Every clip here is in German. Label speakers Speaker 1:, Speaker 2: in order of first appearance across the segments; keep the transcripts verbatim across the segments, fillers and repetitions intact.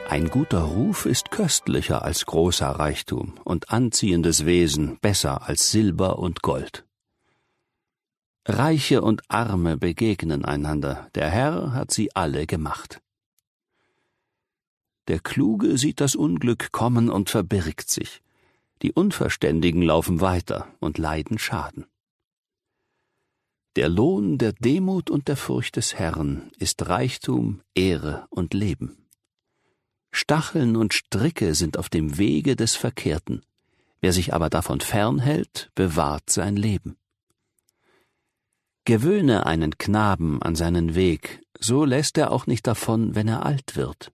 Speaker 1: Ein guter Ruf ist köstlicher als großer Reichtum und anziehendes Wesen besser als Silber und Gold. Reiche und Arme begegnen einander, der Herr hat sie alle gemacht. Der Kluge sieht das Unglück kommen und verbirgt sich, die Unverständigen laufen weiter und leiden Schaden. Der Lohn der Demut und der Furcht des Herrn ist Reichtum, Ehre und Leben. Stacheln und Stricke sind auf dem Wege des Verkehrten, wer sich aber davon fernhält, bewahrt sein Leben. Gewöhne einen Knaben an seinen Weg, so lässt er auch nicht davon, wenn er alt wird.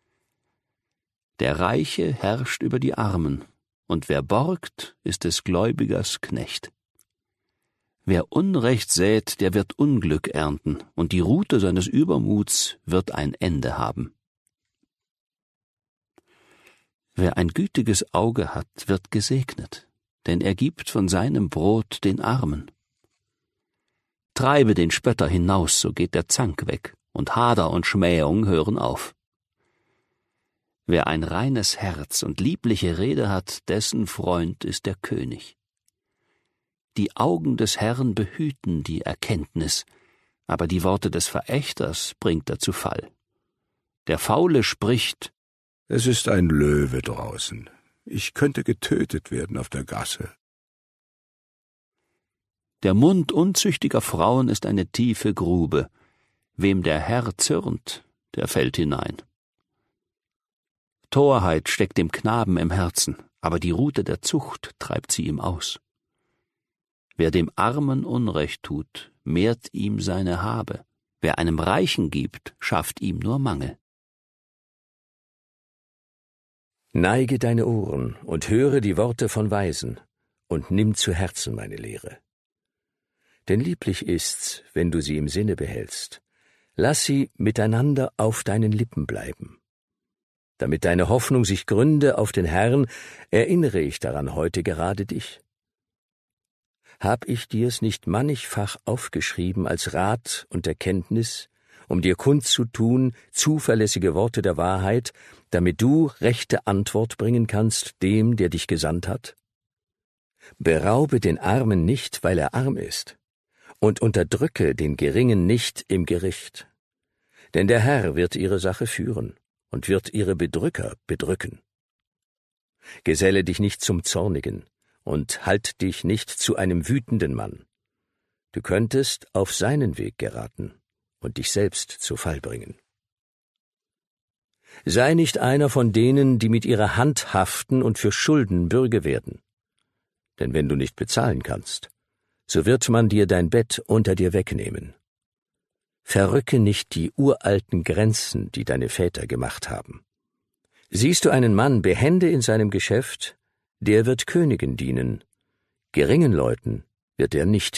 Speaker 1: Der Reiche herrscht über die Armen, und wer borgt, ist des Gläubigers Knecht. Wer Unrecht sät, der wird Unglück ernten, und die Rute seines Übermuts wird ein Ende haben. Wer ein gütiges Auge hat, wird gesegnet, denn er gibt von seinem Brot den Armen. Treibe den Spötter hinaus, so geht der Zank weg, und Hader und Schmähung hören auf. Wer ein reines Herz und liebliche Rede hat, dessen Freund ist der König. Die Augen des Herrn behüten die Erkenntnis, aber die Worte des Verächters bringt er zu Fall. Der Faule spricht:
Speaker 2: Es ist ein Löwe draußen. Ich könnte getötet werden auf der Gasse.
Speaker 1: Der Mund unzüchtiger Frauen ist eine tiefe Grube. Wem der Herr zürnt, der fällt hinein. Torheit steckt dem Knaben im Herzen, aber die Rute der Zucht treibt sie ihm aus. Wer dem Armen Unrecht tut, mehrt ihm seine Habe. Wer einem Reichen gibt, schafft ihm nur Mangel.
Speaker 3: Neige deine Ohren und höre die Worte von Weisen und nimm zu Herzen meine Lehre. Denn lieblich ist's, wenn du sie im Sinne behältst. Lass sie miteinander auf deinen Lippen bleiben. Damit deine Hoffnung sich gründe auf den Herrn, erinnere ich daran heute gerade dich. Hab ich dir's nicht mannigfach aufgeschrieben als Rat und Erkenntnis, um dir kundzutun zuverlässige Worte der Wahrheit, damit du rechte Antwort bringen kannst dem, der dich gesandt hat? Beraube den Armen nicht, weil er arm ist, und unterdrücke den Geringen nicht im Gericht. Denn der Herr wird ihre Sache führen und wird ihre Bedrücker bedrücken. Geselle dich nicht zum Zornigen und halt dich nicht zu einem wütenden Mann. Du könntest auf seinen Weg geraten und dich selbst zu Fall bringen. Sei nicht einer von denen, die mit ihrer Hand haften und für Schulden Bürge werden. Denn wenn du nicht bezahlen kannst, so wird man dir dein Bett unter dir wegnehmen. Verrücke nicht die uralten Grenzen, die deine Väter gemacht haben. Siehst du einen Mann behende in seinem Geschäft, der wird Königen dienen. Geringen Leuten wird er nicht